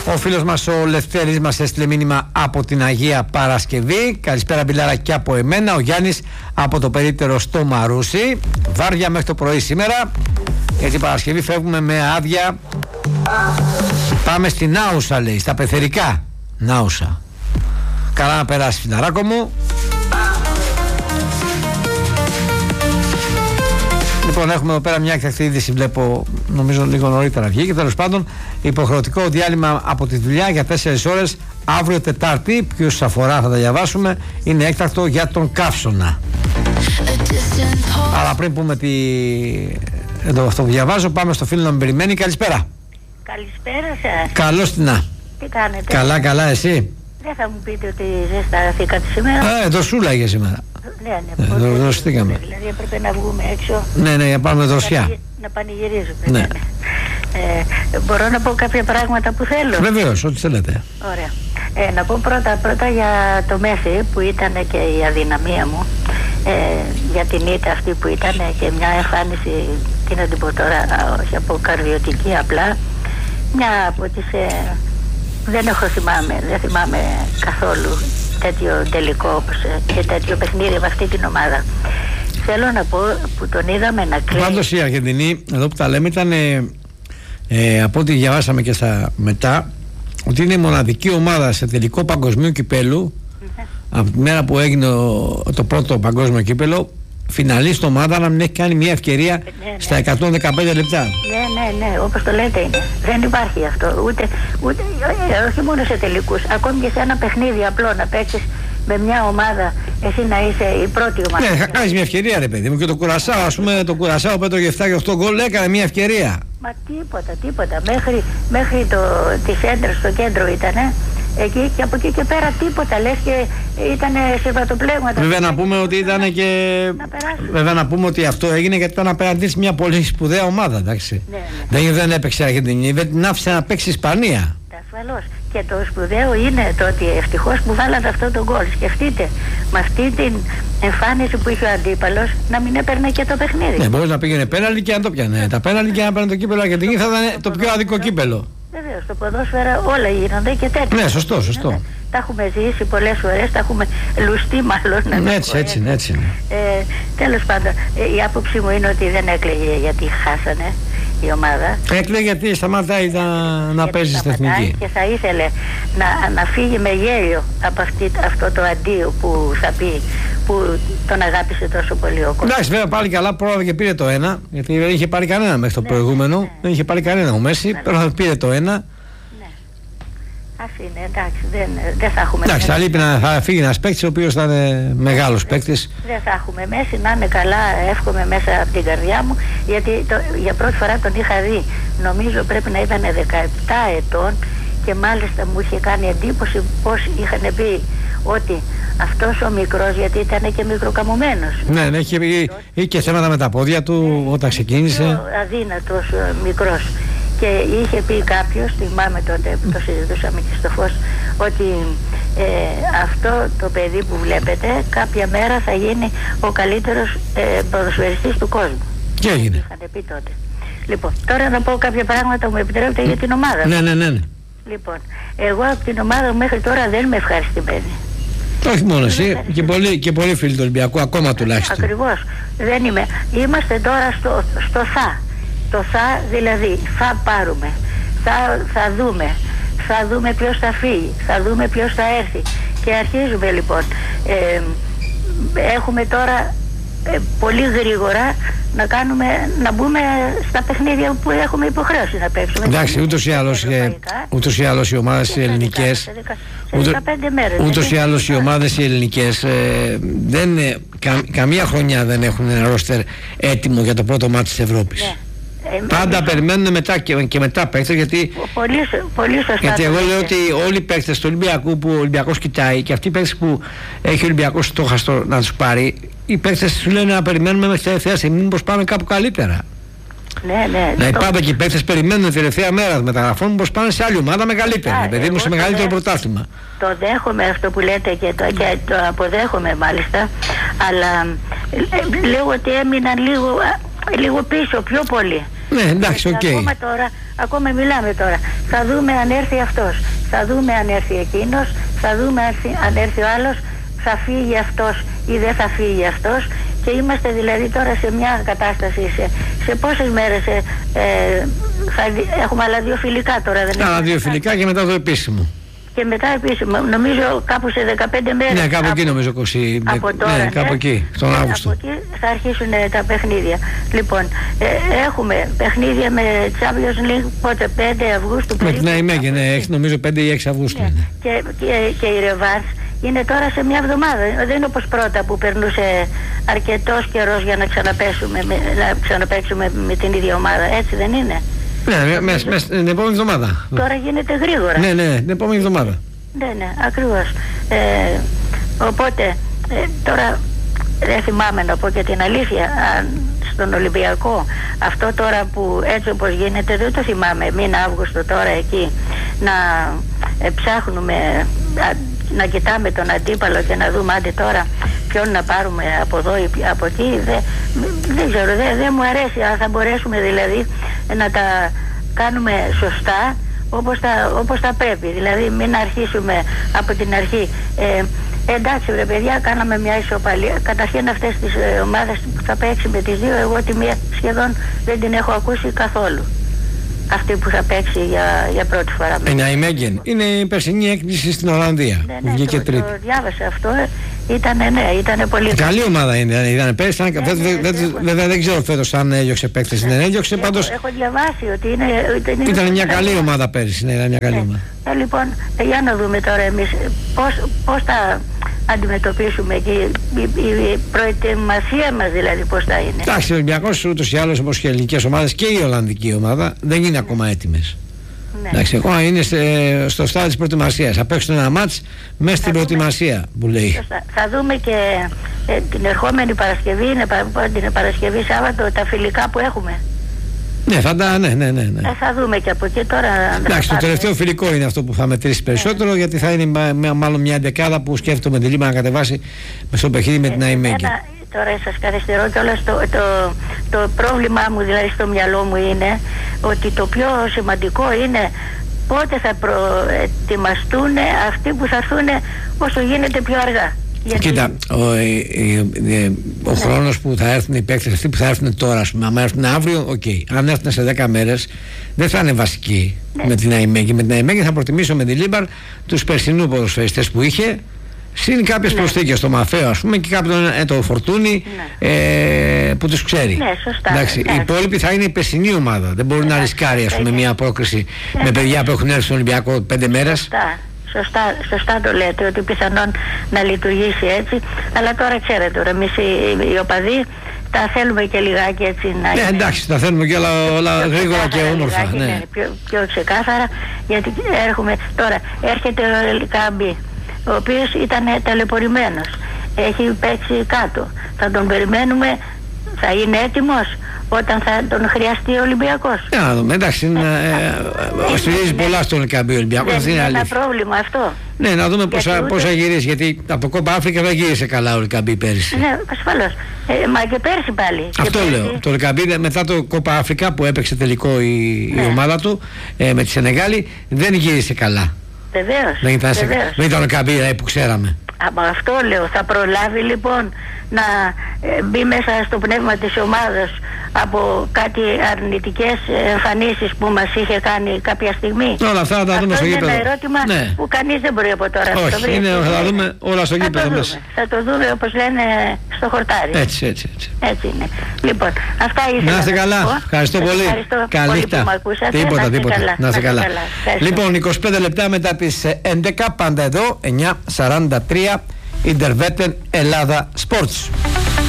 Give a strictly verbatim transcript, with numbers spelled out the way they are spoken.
Ο φίλος μας ο Λευτέρης μας έστειλε μήνυμα από την Αγία Παρασκευή. Καλησπέρα Μπιλάρα και από εμένα. Ο Γιάννης από το περίπτερο στο Μαρούσι. Βάρδια μέχρι το πρωί σήμερα. Γιατί Παρασκευή φεύγουμε με άδεια. Πάμε στην Νάουσα, λέει, στα πεθερικά. Νάουσα. Καλά να περάσει, φιλαράκο μου. Λοιπόν, έχουμε εδώ πέρα μια εκτακτή είδηση, βλέπω, νομίζω λίγο νωρίτερα βγήκε. Τέλος πάντων, υποχρεωτικό διάλειμμα από τη δουλειά για τέσσερις ώρες αύριο Τετάρτη. Ποιους αφορά θα τα διαβάσουμε. Είναι έκτακτο για τον Καύσωνα. Αλλά πριν πούμε τι... εδώ αυτό που διαβάζω, πάμε στο φίλο να με περιμένει. Καλησπέρα. Καλησπέρα σας. Καλώς την να. Τι κάνετε? Καλά, καλά, εσύ? Δεν θα μου πείτε ότι ζεσταθήκατε σήμερα? Ε, δροσούλα για σήμερα. Ναι, ναι, ε, δροσιστήκαμε. Δηλαδή έπρεπε να βγούμε έξω. Ναι, ναι, για πάμε δροσιά. Να πανηγυρίζουμε. Ναι. Ναι. Ε, μπορώ να πω κάποια πράγματα που θέλω? Βεβαίως, ό,τι θέλετε. Ωραία. Ε, να πω πρώτα, πρώτα για το Μέση που ήταν και η αδυναμία μου. Ε, για την ήττα αυτή που ήταν και μια εμφάνιση, τι να την πω τώρα, όχι από καρδιωτική απλά. Μια από τις... Ε, δεν έχω θυμάμαι, δεν θυμάμαι καθόλου τέτοιο τελικό όπως, και τέτοιο παιχνίδι με αυτή την ομάδα. Θέλω να πω που τον είδαμε να κλαίει. Πάντως η Αργεντινή, εδώ που τα λέμε, ήταν ε, ε, από ό,τι διαβάσαμε και στα μετά, ότι είναι η μοναδική ομάδα σε τελικό παγκοσμίου κυπέλου, mm-hmm. από τη μέρα που έγινε ο, το πρώτο παγκόσμιο κύπελο, φιναλίστ ομάδα να μην έχει κάνει μια ευκαιρία ναι, ναι. στα εκατόν δεκαπέντε λεπτά. Ναι, ναι, ναι, όπως το λέτε είναι. Δεν υπάρχει αυτό. Ούτε, ούτε, όχι μόνο σε τελικούς. Ακόμη και σε ένα παιχνίδι απλό να παίξεις με μια ομάδα, εσύ να είσαι η πρώτη ομάδα. Ναι, θα κάνεις μια ευκαιρία, ρε παιδί μου. Και το Κουρασάο, ας πούμε, το Κουρασάο που έτρωγε επτά και οκτώ γκολ, έκανε μια ευκαιρία. Μα τίποτα, τίποτα. Μέχρι, μέχρι το, τις έντρες στο κέντρο ήτανε. Εκεί και από εκεί και πέρα τίποτα, λες και ήταν σερβατοπλέγματα. Βέβαια να πούμε ότι ήταν και... Να Βέβαια να πούμε ότι αυτό έγινε γιατί ήταν απέναντί σε μια πολύ σπουδαία ομάδα, εντάξει. Ναι, ναι. Δεν, δεν έπαιξε η Αργεντινή, δεν την άφησε να παίξει η Ισπανία. Ασφαλώς. Και το σπουδαίο είναι το ότι ευτυχώς που βάλατε αυτό το γκολ. Σκεφτείτε, με αυτή την εμφάνιση που είχε ο αντίπαλος, να μην έπαιρνε και το παιχνίδι. Ναι, μπορεί να πήγαινε πέναλτι και να το πιάνε. Τα πέναλτι και να παίρνει το κύπελο Αργεντινή θα ήταν το πιο αδικό κύπελο. Βεβαίως, στο ποδόσφαιρα όλα γίνονται και τέτοια. Ναι, σωστό, σωστό. Ναι, τα έχουμε ζήσει πολλές φορές, τα έχουμε λουστεί μάλλον. Ναι, έτσι, έτσι, έτσι. Ε, τέλος πάντων, ε, η άποψή μου είναι ότι δεν έκλαιγε γιατί χάσανε η ομάδα. Έκλαιγε γιατί σταματάει να, να παίζει στην εθνική. Και θα ήθελε να, να φύγει με γέλιο από αυτή, αυτό το αντίο που θα πει, που τον αγάπησε τόσο πολύ ο κόσμος. Εντάξει, βέβαια πάλι καλά πρόλαβε και πήρε το ένα, γιατί δεν είχε πάρει κανένα μέχρι το ναι, προηγούμενο. Ναι. Δεν είχε πάρει κανένα ο Μέση, ναι. Πήρε το ένα. Ναι. Ας είναι, εντάξει, δεν, δεν θα έχουμε. Εντάξει, θα λείπει να θα φύγει ένας παίκτης ο οποίος θα είναι μεγάλος παίκτης. Δεν θα έχουμε Μέση, να είναι καλά, εύχομαι μέσα από την καρδιά μου, γιατί το, για πρώτη φορά τον είχα δει. Νομίζω πρέπει να ήταν δεκαεπτά ετών και μάλιστα μου είχε κάνει εντύπωση πως είχαν πει ότι αυτός ο μικρός, γιατί ήταν και μικροκαμωμένος. Ναι, ναι, είχε, είχε και θέματα με τα πόδια του ναι, όταν ξεκίνησε. Αδύνατος μικρός. Και είχε πει κάποιος, θυμάμαι τότε που το συζητούσαμε και στο Φως, ότι ε, αυτό το παιδί που βλέπετε κάποια μέρα θα γίνει ο καλύτερος ε, ποδοσφαιριστής του κόσμου. Και έγινε. Είχαν πει τότε. Λοιπόν, τώρα να πω κάποια πράγματα που μου επιτρέπετε για την ομάδα. Ναι, ναι, ναι, ναι. Λοιπόν, εγώ από την ομάδα μου μέχρι τώρα δεν είμαι ευχαριστημένη. Όχι μόνο εσύ, και πολλοί, και πολλοί φίλοι του Ολυμπιακού, ακόμα τουλάχιστον. Ακριβώς, δεν είμαι. Είμαστε τώρα στο, στο θα. Το θα, δηλαδή, θα πάρουμε, θα, θα δούμε, θα δούμε ποιος θα φύγει, θα δούμε ποιος θα έρθει. Και αρχίζουμε λοιπόν. Ε, έχουμε τώρα ε, πολύ γρήγορα να κάνουμε, να μπούμε στα παιχνίδια που έχουμε υποχρέωση να παίξουμε. Εντάξει, ούτως ή άλλως, ε, ούτως ή άλλως οι ομάδες οι ελληνικές, ούτως ή άλλως οι ομάδες οι ελληνικές ε, δεν, ε, κα, καμία χρονιά δεν έχουν ένα ρόστερ έτοιμο για το πρώτο μάτι της Ευρώπης. Ναι. Πάντα περιμένουν μετά και, και μετά παίκτες, γιατί, πολύ, πολύ σωστά, γιατί εγώ λέω ότι όλοι οι παίκτες του Ολυμπιακού που ο Ολυμπιακός κοιτάει και αυτοί οι παίκτες που έχει ο Ολυμπιακός στόχαστο να τους πάρει, οι παίκτες σου λένε να περιμένουμε μέχρι τελευταία στιγμή μήπως πάμε κάπου καλύτερα. Ναι, ναι, να υπάρχουν και οι παίκτες περιμένουν τελευταία μέρα μεταγραφών μήπως πάνε σε άλλη ομάδα μεγαλύτερη, παιδί μου, σε μεγαλύτερο πρωτάθλημα. Το δέχομαι αυτό που λέτε και το, και το αποδέχομαι μάλιστα, αλλά λέω ότι έμειναν λίγο, λίγο πίσω, πιο πολύ. Ναι, εντάξει, οκ. Okay. Ακόμα τώρα, ακόμα μιλάμε τώρα. Θα δούμε αν έρθει αυτός, θα δούμε αν έρθει εκείνος, θα δούμε αν έρθει ο άλλος, θα φύγει αυτός ή δεν θα φύγει αυτός. Και είμαστε δηλαδή τώρα σε μια κατάσταση, σε, σε πόσες μέρες ε, ε, θα, έχουμε άλλα δύο φιλικά τώρα, δεν είναι? Άλλα δύο φιλικά και μετά το επίσημο. Και μετά επίσημα, νομίζω κάπου σε δεκαπέντε μέρες. Ναι, κάπου εκεί νομίζω είκοσι. Από τώρα, ναι, κάπου εκεί, τον ναι, Αύγουστο. Από εκεί θα αρχίσουν ε, τα παιχνίδια. Λοιπόν, ε, έχουμε παιχνίδια με Champions League πότε, πέντε Αυγούστου. Με την Αϊμέγε, ναι, έχει νομίζω πέντε ή έξι Αυγούστου. Ναι. Και, και, και η Ρεβάνς είναι τώρα σε μια εβδομάδα. Δεν είναι όπως πρώτα που περνούσε αρκετός καιρός για να ξαναπέσουμε, με, να ξαναπαίξουμε με την ίδια ομάδα. Έτσι δεν είναι? Ναι, μέσα μες, την επόμενη εβδομάδα. Τώρα γίνεται γρήγορα. Ναι, ναι, την επόμενη εβδομάδα. Ναι, ναι, ακριβώς. Ε, οπότε, ε, τώρα δεν θυμάμαι να πω και την αλήθεια, αν στον Ολυμπιακό αυτό τώρα που έτσι όπως γίνεται δεν το θυμάμαι, μήνα Αύγουστο τώρα εκεί να ε, ψάχνουμε, α, να κοιτάμε τον αντίπαλο και να δούμε άντε τώρα ποιον να πάρουμε από εδώ ή από εκεί. Δεν, δεν ξέρω, δεν, δεν μου αρέσει. Αν θα μπορέσουμε δηλαδή να τα κάνουμε σωστά όπως τα, όπως τα πρέπει. Δηλαδή μην αρχίσουμε από την αρχή. Ε, εντάξει ρε παιδιά, κάναμε μια ισοπαλία. Καταρχήν αυτές τις ε, ομάδες που θα παίξει με τις δύο, εγώ τη μία σχεδόν δεν την έχω ακούσει καθόλου. Αυτή που θα παίξει για, για πρώτη φορά. Είναι η Μέγεν. Είναι η περσινή έκπληξη στην Ολλανδία. Ναι, ναι, βγήκε το, τρίτη. Το διάβασα αυτό. Ήταν, ναι, ήταν πολύ καλή ομάδα είναι. Ήταν πέρσι. Ναι, ναι, ναι, βέβαια δεν ξέρω φέτος αν έδιωξε παίκτες ή δεν έδιωξε. Έχω, πάντως... έχω διαβάσει ότι είναι. Ήταν, ήταν μια καλή ομάδα, ομάδα πέρσι. Ναι, ήταν μια καλή ναι. ομάδα. Ε, λοιπόν, ε, για να δούμε τώρα εμείς πώς, πώς θα αντιμετωπίσουμε και η, η, η προετοιμασία μας δηλαδή πώς θα είναι. Εντάξει, ο Ολυμπιακός ούτως ή άλλως όπως και οι ελληνικές ομάδες και η Ολλανδική ομάδα δεν είναι ακόμα έτοιμες. Ναι. Εντάξει, ακόμα είναι σε, στο στάδιο της προετοιμασίας. Θα παίξουν ένα μάτς μέσα στην προετοιμασία που λέει. Θα, θα δούμε και ε, την ερχόμενη Παρασκευή, είναι, την Παρασκευή Σάββατο, τα φιλικά που έχουμε. Ναι, θα τα, ναι, ναι, ναι, ναι. Ε, θα δούμε και από εκεί τώρα. Εντάξει, το τελευταίο φιλικό είναι αυτό που θα μετρήσει περισσότερο, ναι. Γιατί θα είναι μάλλον μια δεκάδα που σκέφτεται με τη Λίμα να κατεβάσει στο παιχνίδι με την Αϊμέγε. Τώρα σας καθυστερώ κιόλας, το, το, το πρόβλημά μου δηλαδή στο μυαλό μου είναι ότι το πιο σημαντικό είναι πότε θα προετοιμαστούν αυτοί που θα έρθουν όσο γίνεται πιο αργά. Γιατί... Κοίτα, ο, ε, ε, ε, ο ναι. χρόνος που θα έρθουν οι παίκτες αυτοί που θα έρθουν τώρα, ας πούμε, αν έρθουν αύριο, οκ. Okay. Αν έρθουν σε δέκα μέρες, δεν θα είναι βασικοί ναι. με την Αϊμέγε. Με την Αϊμέγε θα προτιμήσω με την Λίμπαρ τους περσινού ποδοσφαιριστές που είχε. Συν κάποιες ναι. προσθήκες στο Μαφαίο, ας πούμε, και κάποιον ε, το Φορτούνι ναι. ε, που τους ξέρει. Ναι, σωστά. Εντάξει, οι υπόλοιποι θα είναι η περσινή ομάδα. Δεν μπορεί ναι. να ρισκάρει, ας πούμε, μια απόκριση ναι. με παιδιά που έχουν έρθει στον Ολυμπιακό πέντε μέρες. Σωστά. Σωστά, σωστά το λέτε ότι πιθανόν να λειτουργήσει έτσι. Αλλά τώρα ξέρετε, τώρα εμείς οι, οι οπαδοί τα θέλουμε και λιγάκι έτσι να ναι, είναι. Εντάξει, τα θέλουμε και όλα, όλα γρήγορα και όμορφα. Λιγάκι, ναι. Ναι, πιο, πιο ξεκάθαρα, γιατί έρχομαι τώρα. Έρχεται ο Ελκάμπη, ο οποίος ήταν ταλαιπωρημένος. Έχει παίξει κάτω. Θα τον περιμένουμε, θα είναι έτοιμος όταν θα τον χρειαστεί ο Ολυμπιακός. Για να δούμε, εντάξει, στηρίζει πολλά στον Ελκάμπη ο Ολυμπιακός. Δεν είναι ένα πρόβλημα αυτό. Ναι, να δούμε πώς θα γυρίσει, γιατί από το Κόπα Αφρικα δεν γύρισε καλά ο Ελκάμπη πέρυσι. Ναι, ασφαλώς. Ε, μα και πέρσι πάλι. Αυτό και λέω. πέρσι... Το Ελκάμπη μετά το Κόπα Αφρικα που έπαιξε τελικό η, ναι. η ομάδα του ε, με τη Σενεγάλη δεν γύρισε καλά. Βεβαίως. Δεν ήταν, σε... δεν ήταν ο Ελκάμπη που ξέραμε. Από αυτό λέω, θα προλάβει λοιπόν να ε, μπει μέσα στο πνεύμα της ομάδας από κάτι αρνητικές εμφανίσεις που μας είχε κάνει κάποια στιγμή. Όλα αυτά θα τα δούμε στο γήπεδο. Αυτό είναι ένα ερώτημα ναι. που κανείς δεν μπορεί από τώρα όχι, να το βρει. Είναι, θα τα δούμε όλα στο γήπεδο μέσα. Θα το δούμε όπως λένε στο χορτάρι. Έτσι, έτσι, έτσι. Έτσι είναι. Λοιπόν, αυτά ήθελα να είστε καλά. Να Ευχαριστώ πολύ. Καλή νύχτα. Τίποτα, τίποτα. Να είστε καλά. Λοιπόν, είκοσι πέντε λεπτά μετά τις έντεκα, πάντα εδώ, εννιά σαράντα τρία, Ιντερβέτεν Ελλάδα Sports.